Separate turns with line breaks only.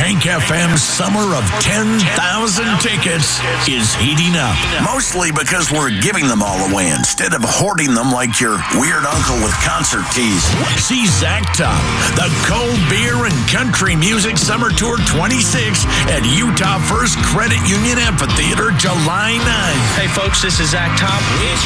Tank FM's summer of 10,000 tickets is heating up. Mostly because we're giving them all away instead of hoarding them like your weird uncle with concert tees. See Zach Top, the Cold Beer and Country Music Summer Tour 26 at Utah First Credit Union Amphitheater, July 9th.
Hey folks, this is Zach Top.
It's